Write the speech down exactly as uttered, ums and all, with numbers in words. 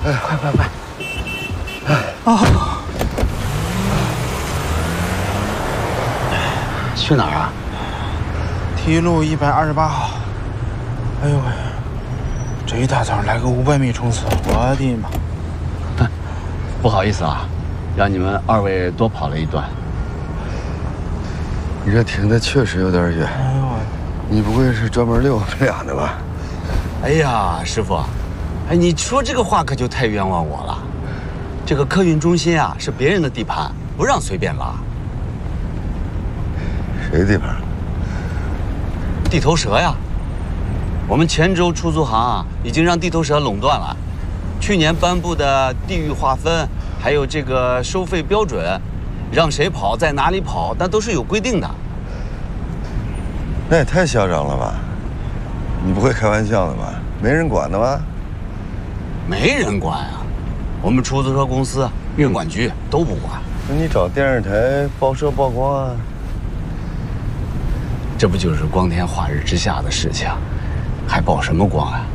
哎，快快快！ 啊！ 去哪儿啊？ 提路一百二十八号。哎呦喂！这一大早来个五百米冲刺，我的妈！ 不好意思啊，让你们二位多跑了一段。 你这停的确实有点远。 哎呦我！ 你不会是专门遛我们俩的吧？ 哎呀，师傅，哎，你说这个话可就太冤枉我了。这个客运中心啊，是别人的地盘，不让随便拉。 谁地盘？ 地头蛇呀！我们泉州出租行啊，已经让地头蛇垄断了。去年颁布的地域划分，还有这个收费标准，让谁跑在哪里跑，那都是有规定的。 那也太嚣张了吧！你不会开玩笑的吧？没人管的吗？ 没人管啊，我们出租车公司、运管局都不管。 那你找电视台报社曝光啊！ 这不就是光天化日之下的事情，还曝什么光啊？